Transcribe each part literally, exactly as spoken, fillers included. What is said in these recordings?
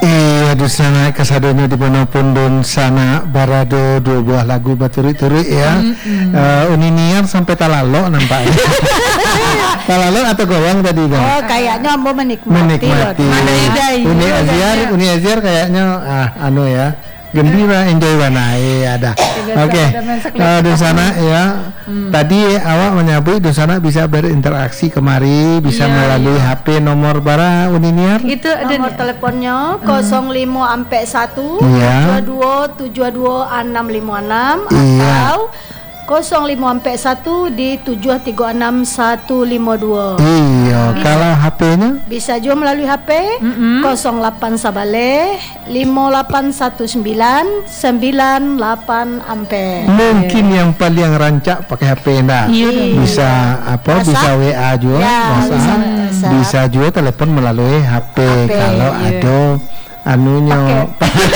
Iya, dusana kasadonya di mana pun don sana barado dua buah lagu baturi-turi ya. Mm-hmm. Uh, uninian sampai talalo nampaknya. Talalo atau goyang tadi kan? Oh, kayaknya mau menikmati. Menikmati. Uni Aziar, Uni Aziar kayaknya ah anu ya. Gembira, enjoy warna, iya ada. Oke, okay. uh, di sana ya. Hmm. Tadi awak menyebut di sana bisa berinteraksi kemari, bisa iya, melalui iya. H P nomor bara Uniniar. Itu ada nomor teleponnya nol lima sampai satu iya. dua dua tujuh dua enam lima enam iya. atau nol lima sampai satu di tujuh tiga enam satu lima dua. Iya, bisa. Kalau H P-nya bisa juga melalui H P mm-hmm. nol delapan Sabale lima delapan satu sembilan sembilan delapan ampere. Mungkin yeah. yang paling rancak pakai H P enggak? Iya. Bisa apa? Masa? Bisa W A juga, ya, bisa, bisa, bisa juga telepon melalui H P, H P kalau yeah. ada anunya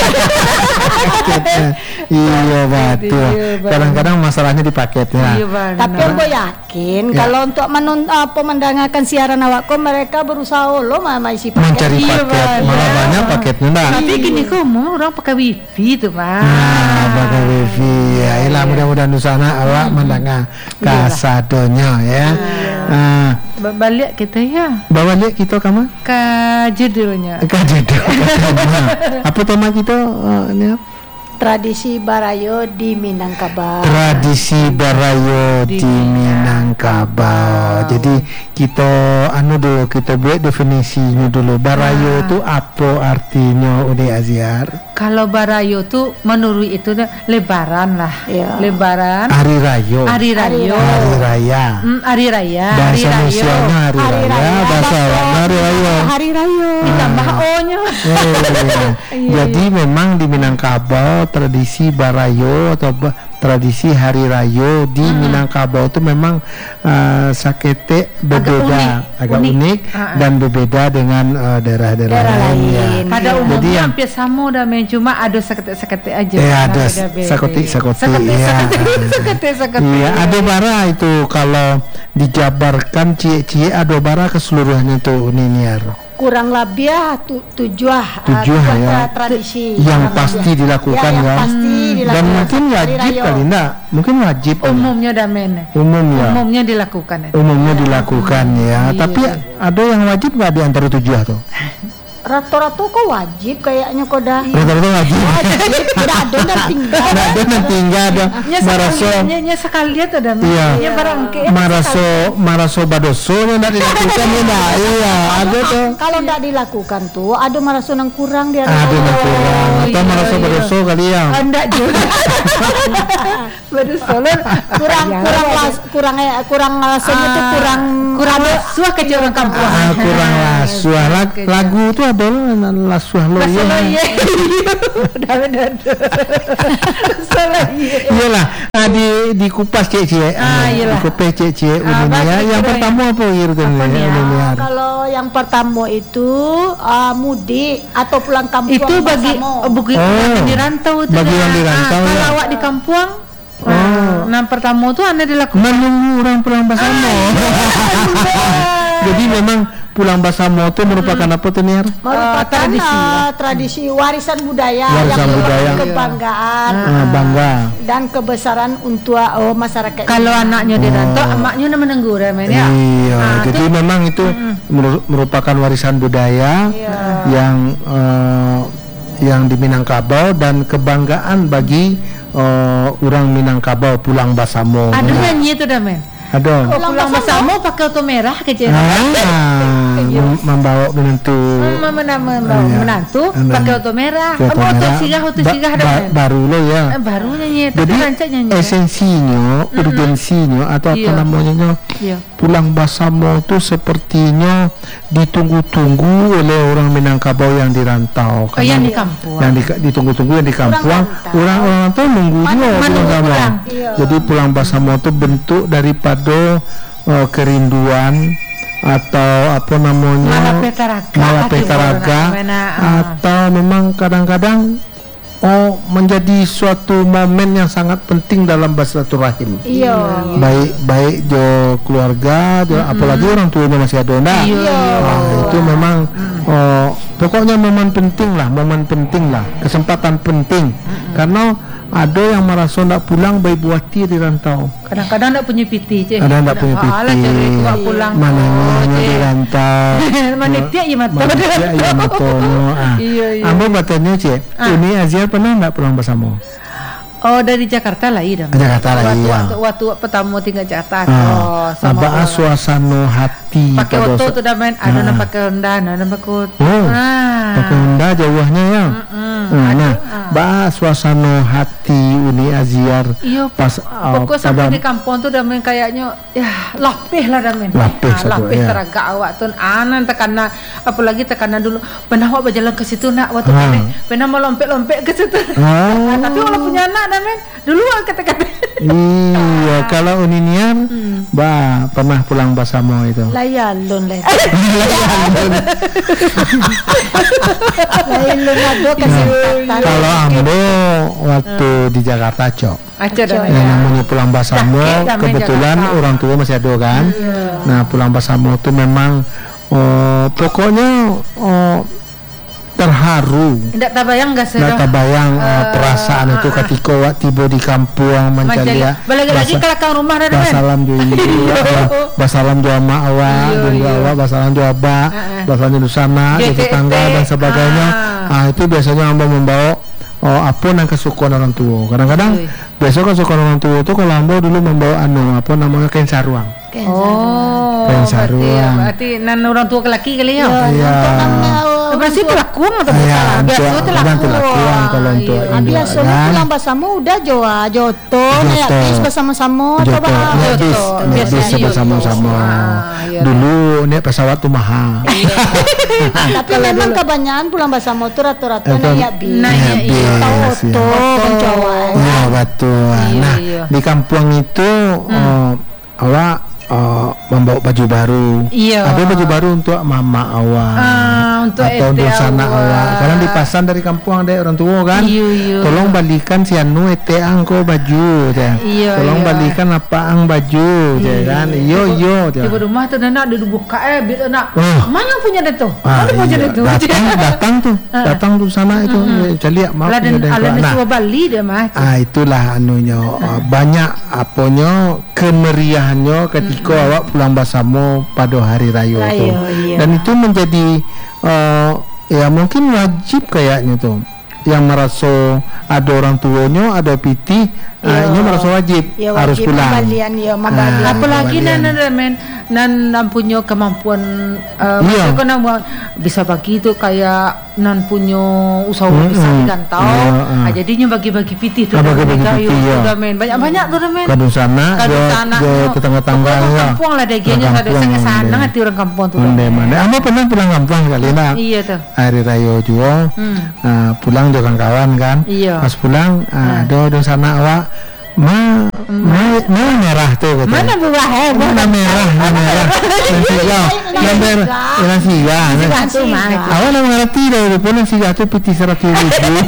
paketnya. Iya betul. Kadang-kadang masalahnya di paketnya. Iya, tapi aku yakin ya. Kalau untuk menun, uh, pemandangan siaran awakku mereka berusaha lo mama isi paket. Mencari paket, iya, malah ya. Banyak paketnya nah. Tapi gini kok mau orang pakai wifi tuh Pak. Nah, pakai wifi. Ya, ilah mudah-mudahan di sana awak hmm. mendengar kasadonya ya. Nah, balik kita ya. Bawa lihat kita kamu? Ke judulnya. Ke judul. Apa tema kita uh, ini? Tradisi Barayo di Minangkabau. Tradisi Barayo di, di Minangkabau. Jadi kita anu dulu kita buat definisinya dulu. Barayo itu nah. Apa artinya Uni Aziar? Kalau Barayo tuh menurut itu lebaran lah. Ya. Lebaran. Hari Raya. Hari Raya. Hari Raya. Hmm, hari Raya. Bahasa Indonesianya Hari, hari Raya. Raya. Bahasa Arabnya Hari Raya. Hari Raya. Ditambah O-nya. Oh, iya. Jadi memang di Minangkabau tradisi Barayo atau ba- tradisi Hari Raya di hmm. Minangkabau itu memang uh, sakete berbeda, agak unik, agak unik. unik uh-uh. dan berbeda dengan uh, daerah-daerah daerah lain. Ya. Pada umumnya hampir sama dah main cuma ada seketik-seketik aja. Ya ada seketik-seketik. Ya. Seketik-seketik. Iya, ada bara itu kalau dijabarkan cie-cie ada bara keseluruhannya tuh Uniniar. Kurang lebih tu, tujuh, tujuh uh, ya tradisi yang pasti lebih. dilakukan ya, ya. Pasti dilakukan. Dan mungkin wajib kali enggak? Mungkin wajib. Umumnya damen. Umumnya. Umumnya dilakukan. Ya. Umumnya dilakukan ya. Iya. Tapi ada yang wajib nggak di antara tujuh tuh? Rata-rata kok wajib kayaknya kok dah. Rata-rata wajib. Tidak ada dan tinggal. Tidak ada dan tinggal ada. Maraso. Nya sekalian tuh dah. Iya. Nya barangke. Maraso, maraso badoso yang tidak dilakukan ya. Iya, ada tuh. Kalau tidak dilakukan tuh, ada maraso yang kurang dia. Ada yang kurang. Atau maraso badoso kali ya. Enggak juga. Badoso kurang kurang las kurang kurang rasanya tuh kurang kurang lasuah ke orang kampung. Ah, kurang lasuah. Lagu tuh ada lasuah lo ya. Iyalah, ah, di di kupas cek-cek. Ah, di kupas cek-cek Uniniar. Yang pertama apa gitu Uniniar? Kalau yang pertama itu uh, mudik atau pulang kampung. Itu bagi bagi yang di rantau itu. Bagi yang di rantau. Kalau awak di kampung. Oh. Nah, pertama tuh Anda dilakukan menunggu orang pulang Basamo. Jadi memang pulang Basamo itu merupakan hmm. apa tuh Niar? Merupakan uh, tradisi, uh, tradisi warisan budaya warisan yang budaya. Kebanggaan uh, bangga dan kebesaran untuk uh, masyarakat. Kalau anaknya di rantau, oh. emaknya menunggu ya. Iya, nah, jadi itu, memang itu mm. merupakan warisan budaya yeah. yang uh, yang di Minangkabau dan kebanggaan bagi uh, orang Minangkabau pulang Basamo. Ada nyanyi itu dah men. Ada. Oh, pulang Basamo pakai auto merah kecil. Ah, membawa menantu. Membawa menantu pakai auto merah. Auto sigah, auto sigah ada. Baru lo ya. Baru nyanyi. Jadi esensinya, urgensinya atau apa namanya pulang Basamo itu sepertinya ditunggu-tunggu oleh orang Minangkabau yang di rantau. Oh, yang di kampung. Yang ditunggu-tunggu yang di kampung. Orang-orang itu nunggu dia pulang Basamo. Jadi pulang Basamo itu bentuk daripada do uh, kerinduan atau apa namanya malapetaraga, malapetaraga atau memang kadang-kadang oh menjadi suatu momen yang sangat penting dalam bersilaturahim. Iya. Baik baik jo keluarga, jo, mm-hmm. apalagi orang tuanya masih ada. Nah, iya. Nah, itu memang mm. oh, pokoknya momen penting lah, momen penting lah, kesempatan penting. Mm-hmm. Karena ada yang merasa nak pulang bayi buati di rantau. Kadang-kadang nak punya piti je. Ada nak punya piti. Alah cari tua pulang. Mana mana di rantau. Mana tiap je mata. Mana tiap je mata. Iya iya. Ambo bertanya cik, Uni Aziar pernah nak pulang bersama? Oh dari Jakarta lah iya. Jakarta lah iya. Waktu, waktu, waktu pertama tinggal Jakarta. Ah, apa suasana hati. Pakai oto tu dah main. Ada nak pakai Honda, ada nak pakai. Oh, pakai Honda jauhnya ya. Nah, nah bah suasana hati Uni Aziar. Iya. Pas pokok sampai di kampung tu dah main kayaknya ya lapih lah dah main. Lapih satu. Lapih teragak awak tu. Anan tekanan, apalagi tekanan dulu. Pernah awak berjalan ke situ nak waktu pendek. Pernah mau lompet-lompet ke situ. Tapi kalau punya anak men dulu kata-kata. Iya, kalau Uninian hmm. bah pernah pulang bersama itu. Layalun lah. Layalun. Layalun ada kesempatan. Kalau Ambo waktu hmm. di Jakarta cok. Yang namanya pulang bersama kebetulan Jakarta. Orang tua masih ada kan. Hmm. Nah, pulang bersama itu memang oh, pokoknya oh, terharu. Tidak terbayang gak Tidak terbayang uh, perasaan uh, itu uh, ketika uh, tiba di kampung mencari. Balik lagi ke belakang rumah dah. Basalam jo ini, basalam jo ama awak, jo awak, basalam jo abak, basalam jo sana, jo tetangga dan sebagainya. Ah itu biasanya Ambo membawa oh apa yang kesukaan orang tua. Kadang-kadang biasa kesukaan orang tua itu kalau Ambo dulu membawa anu apa namanya kain saruang. Oh, kain saruang. Berarti nan orang tua lelaki kali ya. Iya. Berarti telakung atau ya, biasa telakung kalau untuk biasanya pulang bersama udah joa joto naik bersama-sama joto naik bis bersama-sama dulu naik pesawat tuh mahal tapi memang kebanyakan pulang bersama tuh rata-rata naik bis naik auto penjauhan ya betul. Nah di kampung itu awak Uh, membawa baju baru. Iya. Ada baju baru untuk mama awak. Ah, untuk atau untuk sana awak. Karena di pasar dari kampung ada orang tua kan. Iyo, iyo. Tolong balikan si anu ete angko baju, ya. Iyo, tolong iyo. balikan apa ang baju, ya kan. Iyo iyo. Di rumah tu nak ada buka eh biar nak. Oh. Mana punya itu? Ah, Mana punya iya. itu? Datang, datang tuh, datang tuh sana itu. Cari maaf. Ada nah, Bali dia mah. Ah itulah anunya. Uh, banyak apanya kemeriahannya ketika Kau hmm. awak pulang bersama pada hari raya itu, iya. Dan itu menjadi uh, ya mungkin wajib kayaknya tuh, yang merasa ada orang tuanya, ada piti, uh, ini merasa wajib, ya, harus wajib pulang. Membalian, ya, membalian. Ah, apalagi nan nan nan nan punya kemampuan, uh, iya. Maksudnya kan bisa bagi itu kayak nan punya usaha hmm, bisa digantau, iya, uh. nah, jadinya bagi-bagi piti tuh, bagi-bagi piti ya. Udah men banyak-banyak tuh men. Kadang sana, kadang sana, tetangga-tetangga ya. Kampung lah degianya ada sana sana hati orang kampung tuh. Mana? Kamu pernah pulang kampung kali nak? Iya tuh. Hari raya juga, hmm. uh, pulang dengan kawan kan? Iya. Pas pulang, uh, ada di sana awak. Ma, ma, ma merah tuh gitu. Mana buah eh? Mana merah, mana merah. Nasi gak, nasi nasi gak. Nasi gak. Awak nak mengerti dah, pun nasi gak tu piti seratus ribu.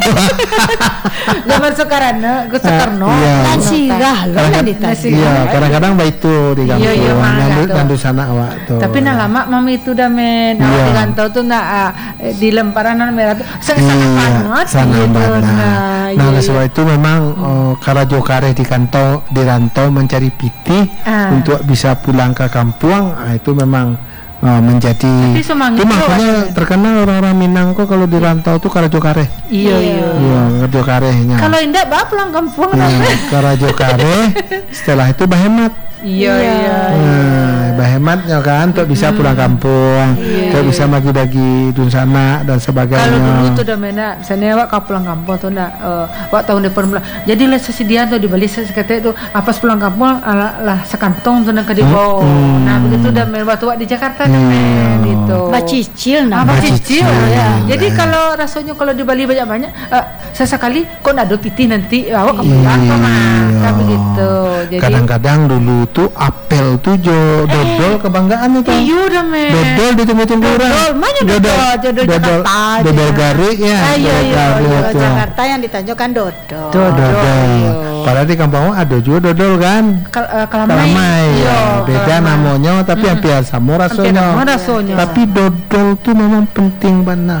Zaman sekarang, gue sekarang nasi gak loh nanti nasi. Iya, kadang-kadang baik tu di kampung. Nandu sana awak tu. Tapi nak lama mami itu dah men, awak di kantau tu nak di lemparan merah tu sangat banget. Sangat banget. Nah, oleh sebab itu memang Karajo Kare di kantau di rantau mencari piti ah. untuk bisa pulang ke kampung, ah, itu memang uh, menjadi itu makanya terkenal orang-orang Minang kok kalau di rantau tuh Karajo Kare. Iya iya. Iya, Karajo Karenya. Kalau indah bah pulang kampung. Nah, Karajo Kare setelah itu bahemat. Iya iya. Nah, bahematnya kan untuk bisa pulang kampung, iya, untuk bisa bagi-bagi dunsana dan sebagainya. Kalau dulu tuh udah mana, sana awak kau pulang kampung tuh nak, uh, awak tahun depan pulang. Jadi lah sesediaan tuh di Bali sekata itu, apa pulang kampung lah, lah sekantong tuh nak ke dibawa. Hmm. Nah begitu udah main waktu awak di Jakarta tuh hmm. gitu. Bacicil nah. Apa cicil ya. Jadi kalau rasanya kalau di Bali banyak-banyak, uh, sesekali kok ada piti nanti awak pulang ke mana, begitu. Jadi kadang-kadang dulu tuh apel tuh jo dodol kebanggaan itu. Iya udah men. Dodol ditunggu-tunggu orang. Dodol, mana dodol? Dodol Jakarta. Dodol garik ya. Iya iya. Dodol Jakarta yang ditanyakan dodol. Dodol. Padahal di kampung ada juga dodol kan. Kalamai. Beda namanya tapi hampir sama rasanya. Tapi dodol tuh memang penting banget.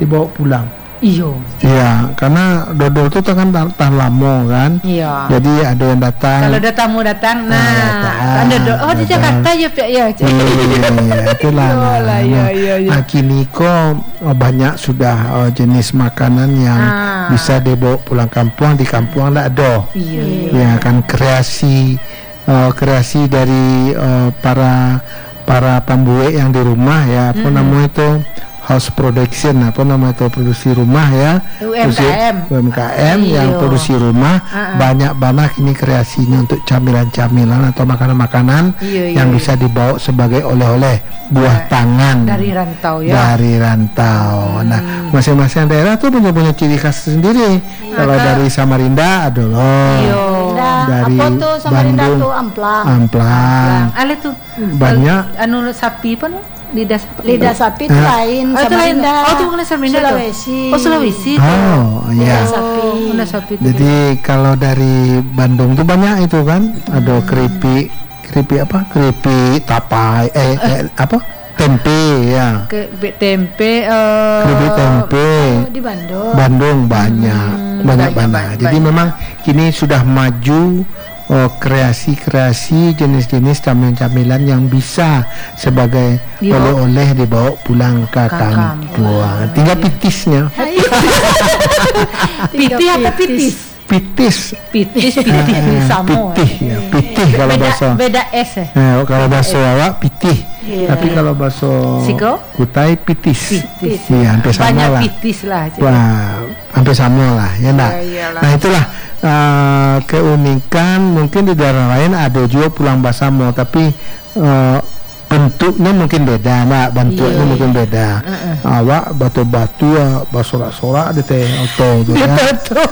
dibawa pulang. Iyo. Iya, karena dodol itu kan tahan, tahan lama kan. Iya. Jadi ada yang datang. Kalau ada tamu datang, nah, Ah, datang. kan dodol. Oh di Datang. Jakarta ya Pak ya. Iya, itulah. Iyalah, iya, iya, iya. Nah, kini kok oh, banyak sudah oh, jenis makanan yang Ah. bisa dibawa pulang kampung, di kampung ada ada. Iya. Ya kan kreasi uh, kreasi dari uh, para para pembuat yang di rumah ya, apa Mm-mm. namanya itu house production, apa namanya itu produksi rumah ya, U M K M. U M K M yang Iyo. produksi rumah, Ah, ah. banyak banget ini kreasinya untuk camilan-camilan atau makanan-makanan Iya, yang iya, bisa dibawa sebagai oleh-oleh buah Nah, tangan dari rantau ya. dari rantau. Nah, Hmm. masing-masing daerah tuh punya punya ciri khas sendiri. Kalau Maka- dari Samarinda ada loh. Iyo. Dah, Dari apa tuh Samarinda Bandung. tuh amplang. Amplang. Ale tuh Banyak. anu sapi apa no? Lidah sapi. Lidah sapi itu Ah. lain, Oh, itu lain. Samarinda. Oh, itu bukan Samarinda tuh. Sulawesi. Oh, Sulawesi. tuh. Oh, iya. Lidah sapi. Oh, lidah sapi. tuh. Jadi kalau dari Bandung tuh banyak itu kan, ada keripik, keripik apa? Keripik tapai, eh, eh apa? Tempe ya. ke be- tempe eh Keripik tempe. Oh, di Bandung. Bandung banyak, Hmm, banyak banyak, banyak. banyak, Jadi banyak. memang kini sudah maju oh, kreasi-kreasi jenis-jenis camilan-camilan yang bisa sebagai Dibawa- oleh-oleh dibawa pulang ke Ke kampung. kampung. Tinggal pitisnya, Pitih apa pitis? pitis, Pitis, pitih Eh, sama. pitih ya, pitih kalau Beda bahasa. beda es ya. Eh, kalau bahasa awak pitih, Iya. tapi kalau bahasa Siko? Kutai pitis. Pitis. Iya, hampir sama Banyak lah. pitis lah. Wah, hampir sama lah, ya enggak? Ya, iyalah. Nah, itulah eh, keunikan. Mungkin di daerah lain ada juga pulang basamo, tapi eh, bentuknya mungkin beda, nak. Bentuknya Iya. mungkin beda. Awak batu-batu, ya, basorak-sorak di teh auto tu Ya kan. betul.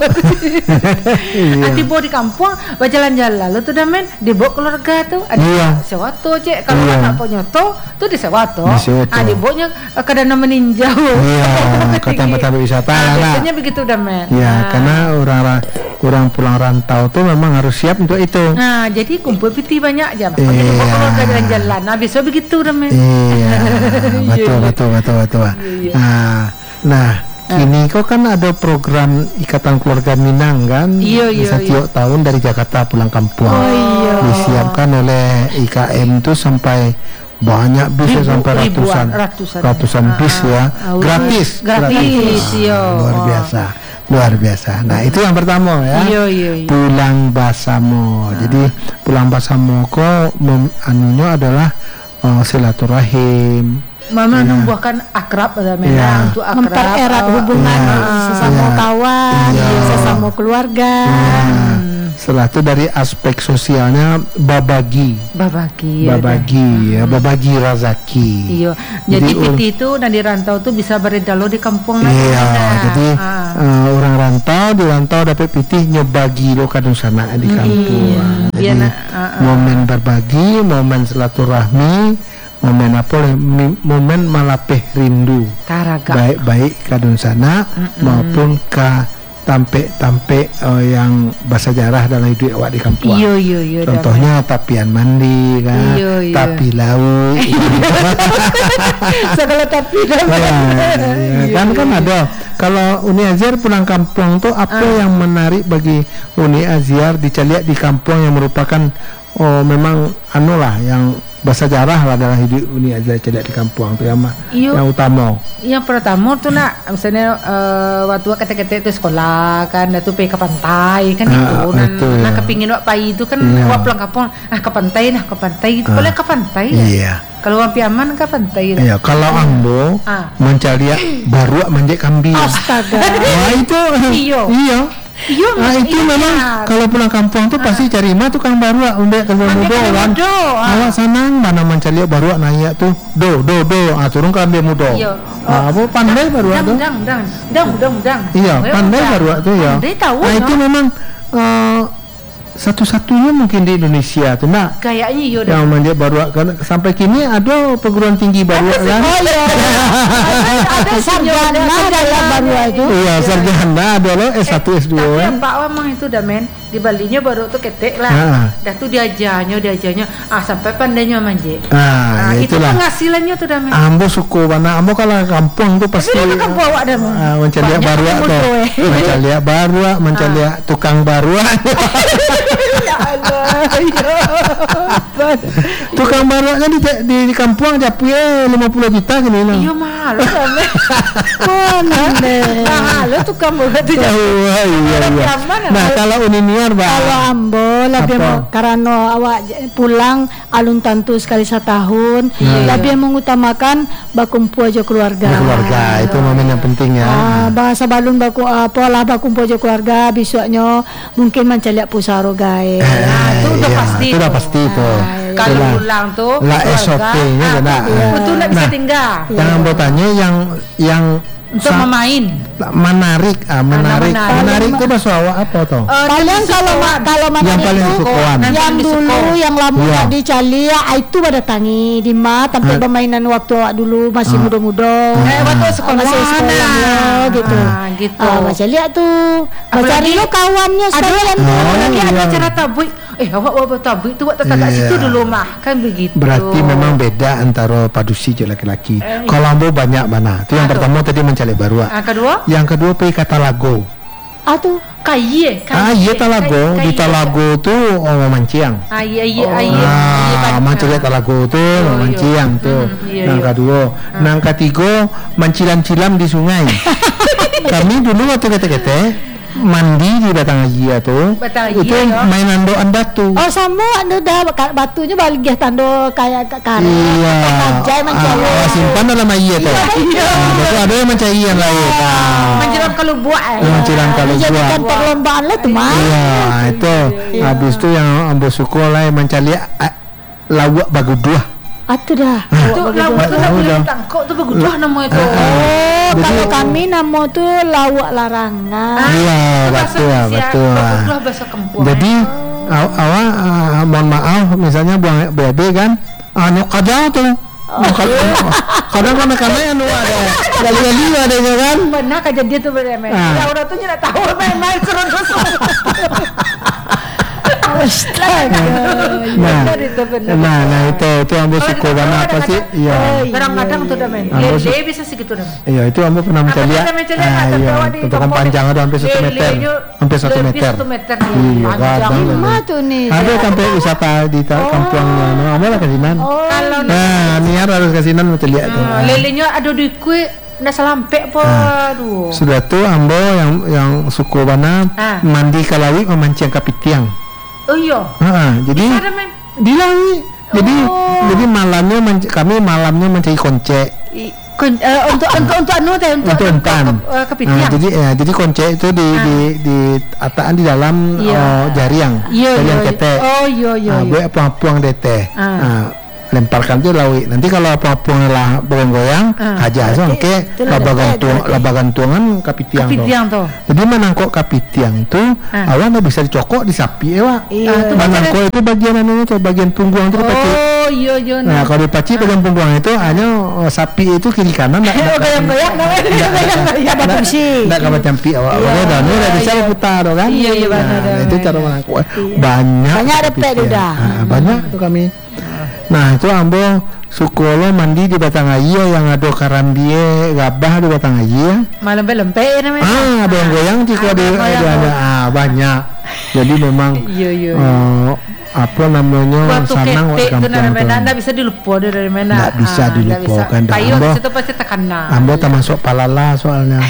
Iya. Nanti bawa di kampung, bawa jalan-jalan lalu tuh damen dibawa keluarga tuh. Ada Iya. sewato cek. Kalau Iya. anak punya nyoto tuh di sewato. Disewato. Ah dibawanya eh, ke dana meninjau. Iya, ke tempat-tempat wisata Ah, lah, nak. biasanya begitu damen. Ya, Nah. karena orang orang pulang rantau tuh memang harus siap untuk itu. Nah, jadi kumpul piti banyak aja. Makanya Iya. dibawa keluarga jalan-jalan. Nah, biasa begitu damen. Iya, betul, Iya. betul, betul, betul. iya. Nah, nah, kini kok kan ada program Ikatan Keluarga Minang kan? Iya, iya, Setiap tahun dari Jakarta pulang kampung. Oh, iya. Disiapkan oleh I K M tuh sampai banyak bis ya, Ribu- sampai ribuan, ratusan, ratusan. ratusan Ah, bis ya, ah, ah, gratis, gratis, Ah, iya. luar Oh. biasa, luar biasa. Nah, itu yang pertama ya. Iya, iya, iya. Pulang Basamo. Jadi pulang Basamo kok mem- anunya adalah uh, silaturahim. Mama membuahkan akrab ada Iya. memang untuk akrab. Mempererat oh, hubungan Iya. sesama Iya. kawan, Iya. sesama keluarga. Nah, setelah itu dari aspek sosialnya babagi, babagi. babagi ya, babagi razaki. Iya. Jadi Jadi, piti itu dan di rantau tuh bisa beredar lo di kampung lah. Iya, Nah, jadi ah. uh, orang rantau di rantau dapat pitih nyebagi lo kadung sana di kampung. iya. Nah, Biar jadi na- ah, ah. momen berbagi, momen silaturahmi, momen apa? mi- Momen malapeh rindu. Taraga. Baik-baik kadung sana maupun ke tampe-tampe eh, yang bahasa jarah dalam hidup awak di kampung. Iya, iya, iya. Contohnya tapian mandi kan, Iya, iya. tapi laut. segala tapi dah. Ya, ya, kan kan ada. Kalau Uni Aziar pulang kampung tuh apa Ah. yang menarik bagi Uni Aziar dicaliak di kampung yang merupakan oh memang anu lah yang bahasa jarah lah dalam hidup Uni Aziar caliak di kampung tuh yang ma- Iya. yang utama. Yang pertama tuh nak, misalnya eh, waktu kata-kata itu sekolah kan, itu pergi ke pantai kan Ah, itu, nah, itu, nah ya. kepingin wak pai itu kan, Iya. wak pulang kampung, ah ke pantai nah ke pantai itu, Ah. boleh ke pantai ya. Iya. Kalau wak piaman ke pantai. dah. Iya, kalau ambo Ah. mencaliak baru manjek kambing. Astaga. Wah itu Iya. iya. Iya, Nah Mas, itu iya. memang kalau pulang kampung tuh pasti cari mah tukang baru umbek ke Manjek mudo kambing kan. mudo, ah. Awak senang mana mencari baru nanya tuh do do do ah turun ke ambil mudo. Iya. Ah, apa pandai baru Dang, tuh. dang, dang, dang, dang, dang. Iya, Eh, pandai dang. baru tuh ya. Pandai tahu. Nah itu no? memang eh, satu-satunya mungkin di Indonesia tuh nah Kayaknya iya dah. yang manjek baru kan sampai kini ada perguruan tinggi baru kan. Oh iya. Ada sarjana dalam baru itu. Iya, sarjana ada loh S satu S dua. Tapi Pak memang itu dah men. di Balinya baru tuh ketek lah. Ah. Dah tuh diajarnya, diajarnya, ah sampai pandainya manje. Ah, Nah, itu itulah. penghasilannya tuh dah men. Ambo suku mana? Ambo kalau kampung tuh pasti. Tapi kan bawa dah men. Ah, mencari Banyak baru yang tuh, musuh, eh. mencari baru, mencari tukang baru. Ya Allah, ya. Tukang barunya di, di di kampung dia punya lima puluh juta gini lah. Iya malu dah men. Mana deh. Nah, lo tuh kamu tuh Oh, iya, iya, iya. Nah, kalau uniniar bah. Kalau ambo lebih Apa? mau karena awak j- pulang alun tantu sekali setahun, Iya. lebih mengutamakan bakumpu aja keluarga. Ya, keluarga itu momen yang penting ya. Ah, bahasa balun baku apa lah bakumpu aja keluarga besoknya mungkin mencari pusaro gae. Nah, itu udah Iya, pasti itu udah tuh. pasti tuh. Kalau Itulah. pulang tuh Lah keluarga, S O P-nya ah, benar. betul nggak bisa Nah, tinggal Yang ambo tanya yang yang untuk sa- memain. menarik, ah, menarik, menarik. menarik itu bahasa awak apa tuh? Eh, Paling kalau ma- kalau Yang mana paling itu disukuan. Nanti yang disuko. dulu yang lama Iya. di Cali ya itu pada tangi di ma tempat Ah. permainan waktu awak dulu masih Ah. muda-muda. Eh, waktu sekolah masih sekolah mana? lo, gitu. Ah, gitu. Ah, baca lihat tuh. Baca Apalagi- lo kawannya sekalian tuh. Oh, lagi ada iya. acara tabui. Eh, awak awak tabui itu waktu tetangga Iya. situ dulu mah kan begitu. Berarti memang beda antara padusi je laki-laki. Eh, Kalau ambo banyak mana? Itu yang Aduh. pertama tadi mencari baru. Ah, kedua, Yang kedua pergi ke Talago. Ah tuh. kaye. Ah, iya Talago. Di Talago tuh oh, manciang. Ah, iya iya ah, iya. Ah, mencari Talago tuh Oh, iya. manciang tuh. Hmm, iya, Yang iya. kedua, yang ketiga mencilam-cilam di sungai. Kami dulu waktu kete-kete mandi di Batang Haji tuh. Batang Haji, Itu ya. mainan doan batu. Oh sama anu dah ka- batunya balik ya tando kayak ka- karet. Iya. Kajai mencari. Ah, simpan dalam air tuh. Iya. Ah, betul ada yang mencari yang lain. Ah. Menjelang kalau buat eh. Yang mencilam kalau Jadi buat. kan perlombaan lah tuh mah. Iya, itu. Habis itu yang ambo suka lah yang mencari ah, lawak bagudua. Atuh dah. Itu lauk Nggak itu nak tahu boleh dah. tangkap tu begudah nama itu. Oh, Jadi- kalau kami nama tuh lawak larangan. Iya, Itu bahasa betul, Indonesia, betul. Begudah bahasa Kampung. Jadi aw- awak ah, mohon maaf misalnya buang B B kan anu kada tuh. Kadang kadang kan karena anu ada ada lihat ada kan. Benar kajian dia tu benar. Ah. Ya orang tu je nak tahu main-main seronok. Astaga. Nah, Benar itu benar. nah, nah itu itu ambo suka banget apa sih? Iya. Kadang-kadang tu dah main. Ambo su- Lele bisa segitu dah. Iya itu ambo pernah mencari. Apa kita mencari Ah, apa? iya. Terbawa di Potongan kampung panjang ni. ada hampir satu meter. Lelenya Hampir satu lebih meter. satu meter. Iya, Panjang. kadang. Mah tuh nih. Ada sampai wisata di ta- kampungnya. No, ambo lah kasinan. Oh, Kalau Nah, niar harus kasinan mencari tuh. Ah, lelenya ada di kue nak selampek po. Ah. Aduh. Sudah tuh ambo yang yang suku bana Ah. mandi kalawi memancing kapitiang. Oh iya. Ah, jadi Ada main. di lawi. Jadi jadi malamnya menc- kami malamnya mencari konce. I- kun- eh, untuk untuk untuk anu teh untuk Untuk umpan. ke- eh, Nah, kepitian. jadi ya, jadi konce itu di Ah. di di ataan di dalam Iya. oh, jariang, Iya, jariang iya. ketek. Oh, iya, iya, Ah, iya. buat puang-puang dete. Ah. Ah, lemparkan tuh lawi. Nanti kalau puang-puang lah goyang-goyang, Ah. aja so ke itu lah labagan dete, tuang berarti. labagan tuangan kapitiang tuh. Kepitian tu. Jadi menangkok kapitiang tuh Ah. awalnya bisa dicokok di sapi ya, Wak. Iya. Ah, tu Menangkok itu bagian anunya tuh bagian punggung itu dipaci. Oh, iya iya. Nah, kalau dipaci bagian punggung itu hanya oh, sapi itu kiri kanan enggak Oh, goyang-goyang namanya. Goyang-goyang. ada fungsi. enggak kayak campi awak. Iya, Oke, dan udah bisa iya. putar kan. Iya, iya, benar, Nah, benar. itu cara menangkok. Banyak. Banyak ada kapitiang. pet udah. Nah, banyak tuh kami. Nah, itu ambo suku lo mandi di Batang Ayu yang ada karambie gabah di Batang Ayu. Malam lempe namanya. Ah, ada yang goyang ciko Ada di yang goyang, ada oh. ah banyak. Jadi memang Iya iya. eh, apa namanya Waktu sanang ketek tu kampung dari mana? tuh. Ndak bisa dilupa dia dari mana? Ndak bisa Ah, ndak dilupakan dah. Tayo Ambo- situ pasti terkenal. Ambo termasuk palala soalnya.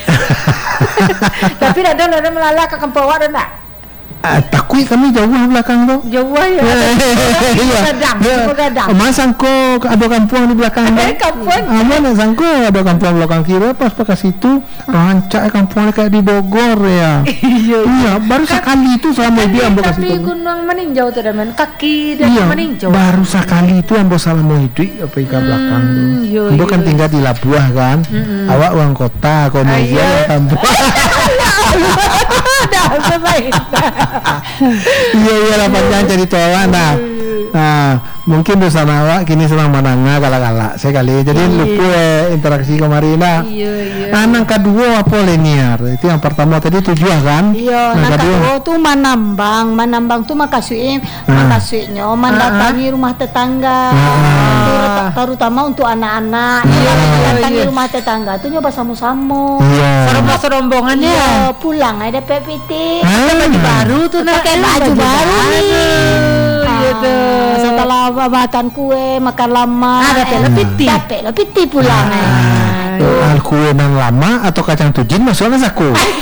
Tapi ada ada melala ke kampung awak ada ndak? Ah, takui kami jauh belakang tuh. Jauh ya. Iya. Gadang, Iya. gadang. Mas sangko ada kampung di belakang tuh. Eh, kampung. Aman ya sangko ada kampung belakang kiri pas pakai situ rancak kampungnya kayak di Bogor ya. Iya. Iya, baru sekali itu selama dia ambo Tapi kasih. gunung meninjau tu daman kaki dia Iya, meninjau. baru sekali itu ambo salah mau hidup apa ikan belakang tuh. Hmm, iya, Ambo iya, kan iya. tinggal di Labuah kan. Awak uang kota, kau Ah, Malaysia iya. kampung. Dah sebaik. Iya iya lah panjang jadi cowok nah. Nah, mungkin dosa awak kini senang menanga galak-galak sekali. Jadi lupa eh, interaksi kemarin nah. Iya iya. Anak kedua apa linear? Itu yang pertama tadi tujuan kan? Iya, nah kedua tuh manambang, manambang tuh makasih, makasihnya mendatangi rumah tetangga, Ah. terutama untuk anak-anak. Iya. Mendatangi rumah tetangga tuh nyoba samu-samu. Iya. Serombongan-serombongannya. Iya, pulang ada P P T. Ah. Baju baru tuh nak. Pakai baju baru nih. Iya tuh. Setelah makan kue, makan lama. Ah, dapat eh, piti. Dapat lah piti pulang. Ah, al kue nan lama atau kacang tujin masuknya saku.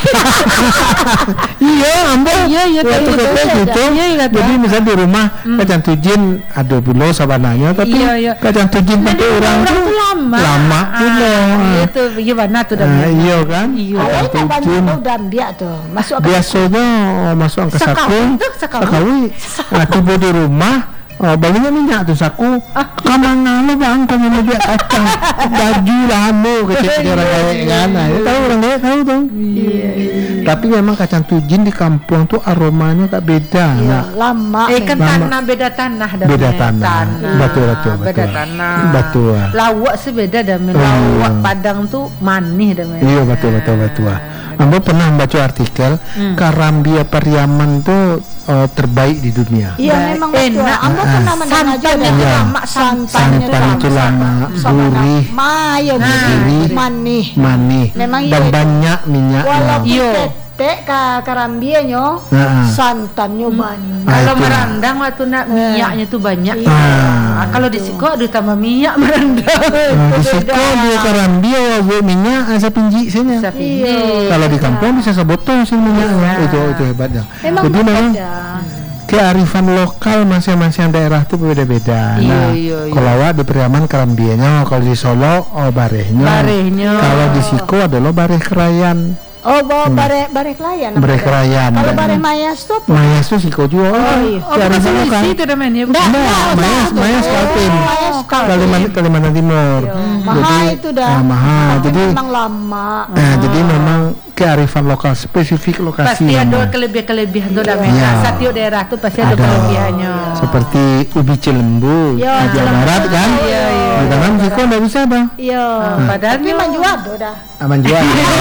Iya, ambil. Iya, iya, Waktu betul, kata betul, gitu. iya, iya, Jadi misal di rumah kacang tujin ada bulo sabananya tapi Iya, iya. kacang tujin Jadi pakai orang orang tuh tuh lama. lama bulo. Ah, itu gimana tuh dah? Ah, iya kan? Iya. Awalnya Kacang banyak tujin. tuh dan biak tuh masuk ke Biasanya oh, masuk ke saku. Sakawi, tuh, sakawi. Sakawi. Nah, tiba di rumah oh, baginya minyak tuh saku. Kamang lo bang, kamu mau biar kacang baju lamu kecil-kecil orang kaya kan. Nah, itu tahu orang kaya tahu tuh. Tapi memang kacang tujin di kampung tuh aromanya kak beda. Iya, Nah, lama. Eh kan Lama. tanah beda tanah dah. Beda men. tanah. Betul, betul, Beda betul. tanah. Betul. Lawak sih beda dah men. Oh. Lawak Padang tuh manis dah men. Iya betul betul betul. Ambo pernah baca artikel Karambia Pariaman tuh uh, terbaik di dunia. Iya memang betul. Enak. Ambo pernah mendengar juga Santannya dari Iya. lama santannya Santan itu lama, gurih, Mayo gurih, manih. manis, Memang dan iya. banyak minyaknya. Walaupun Iya. tetek ka karambianya, Heeh. santannya banyak. Ah, Kalau itu. merandang waktu nak minyaknya tuh banyak. Iya. Ah, kalau di Siko ada tambah minyak merandang. Nah, di situ di Karambia bu minyak asa pinji sini. Sapi Iya. ini. Kalau di kampung bisa sebotol sih minyaknya. Itu itu hebatnya. Memang Jadi memang berbeda. kearifan lokal masing-masing daerah itu beda-beda. Iya, Nah, iya, iya. kalau awak di Periaman Karambianya, kalau di Solo oh barehnya. Barehnya. Kalau di Siko adalah bareh kerayan. Oh, bawa bare bare kelayan. Bareh kerayan. Kalau Dan bare mayas tuh apa? Mayas tuh Siko juga. Oh, iya. Oh, kearifan bukan lokal. solusi itu dah men ya. Nggak, Nah, nggak, Mayas, nggak. Mayas Kaltim. Mayas Kaltim. Kalimantan, Kalimantan Timur. Mahal itu dah. ah, mahal. Tapi Jadi memang lama. Nah, jadi memang kearifan lokal spesifik lokasi. Pasti ada memang. kelebihan-kelebihan tuh dah men. Iya. Setiap daerah tuh pasti ada, Ada. kelebihannya. Seperti ubi Cilembu, Ya, di Jawa Cilembu. Barat kan? Iya, iya. Di dalam Siko nggak bisa dah. Iya. Padahal Tapi yo- maju ada dah. Aman jual.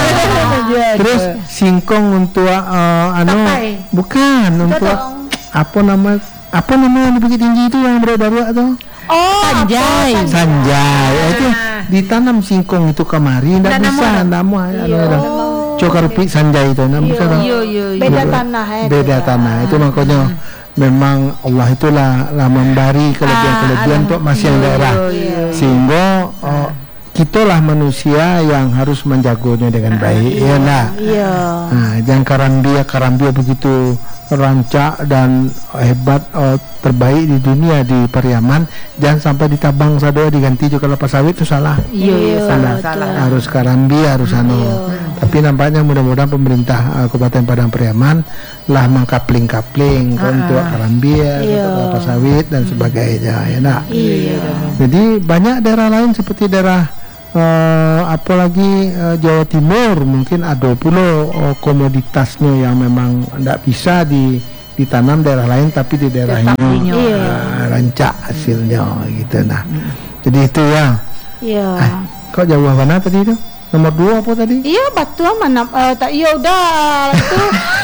Terus singkong untuk uh, anu Tapai. bukan untuk dong. apa nama apa nama yang di Bukit Tinggi itu yang berodak-odak tuh? Oh, Sanjay. apa, Sanjay. Ya, itu ditanam singkong itu kemari enggak Nggak bisa namu, namu Iya, ada. memang. Cokarupi Sanjay itu enggak bisa dah. Iya iya iya. Beda tanah ya. Beda itu. tanah itu makanya memang Allah itulah lah memberi kelebihan-kelebihan Ah, untuk masing daerah iya, iya. sehingga oh, kitalah manusia yang harus menjaganya dengan baik ya nah. Iya. Nah, jangan Karambia Karambia begitu rancak dan hebat oh, terbaik di dunia di Periaman, jangan sampai ditabang sadoa diganti juga kelapa sawit itu salah. Iya iya salah betul. salah. Harus Karambia harus anu. Tapi nampaknya mudah-mudahan pemerintah uh, Kabupaten Padang Periaman lah mengkapling-kapling untuk Karambia, Iya. untuk kelapa sawit dan sebagainya ya nak. Iya. Jadi banyak daerah lain seperti daerah Uh, apalagi uh, Jawa Timur mungkin ada pula uh, komoditasnya yang memang tidak bisa di, ditanam daerah lain tapi di daerahnya Tetapinya. Iya. uh, rancak hasilnya gitu nah. Jadi itu ya. Iya. Eh, kok jauh mana tadi itu? Nomor dua apa tadi? Iya betul mana eh, tak iya udah itu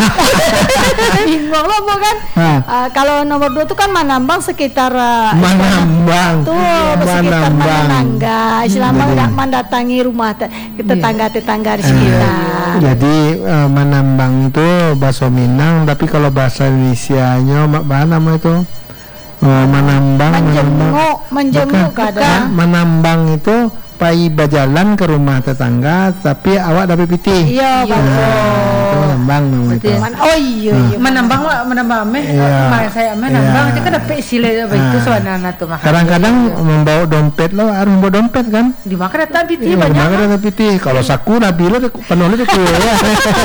bingung loh bukan Hah. Eh, kalau nomor dua itu kan Manambang sekitar eh, Manambang. tuh sekitar Manambang. Manangga istilahnya Jadi- nggak mendatangi rumah te- tetangga-tetangga di sekitar. Jadi uh, Manambang itu bahasa Minang tapi kalau bahasa Indonesianya mak- mana nama itu? Uh, Manambang, Menjenguk, menjenguk Bukan, kadang. Manambang itu pai berjalan ke rumah tetangga tapi awak dapat piti. Iya Nah, itu Manambang nama itu. Man- oh iya iya. Menambang lah, menambang meh. Iya. Kemarin saya menambang Iya. itu kan dapat sila apa itu Ah. suanana tuh mah. Kadang-kadang membawa dompet lo harus membawa dompet kan? di makan datang piti Iya, banyak. banyak ada piti. Kalau saku nabi lo penuh itu kue ya.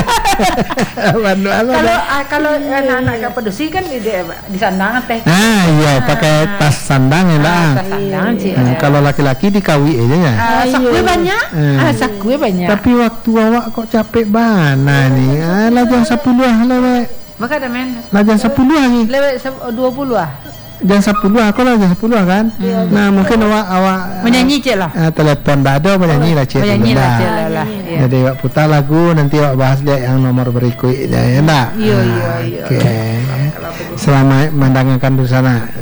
Bantu apa Kalau dah? ah, kalau anak-anak yang pedusi kan di, di sandangan teh. Nah iya pakai tas sandang ya lah. Tas sandangan sih. Nah, kalau laki-laki dikawi aja ya. Ah, Ah, sak gue banyak. Eh. Ah, sak gue banyak. Tapi waktu awak kok capek bana nih. Ah, lah jam sepuluh lah lewat. Maka ada men. Lah jam sepuluh lagi. Lewat dua puluh ah. Jam sepuluh aku lah jam sepuluh kan. Hmm. Nah, mungkin awak awak menyanyi cek lah. Uh, telepon bado menyanyi lah cek. Menyanyi lah cek lah. lah. Ya. Jadi awak putar lagu nanti awak bahas lihat yang nomor berikutnya ya enggak? Iya iya iya. Oke. Selamat mendengarkan di sana.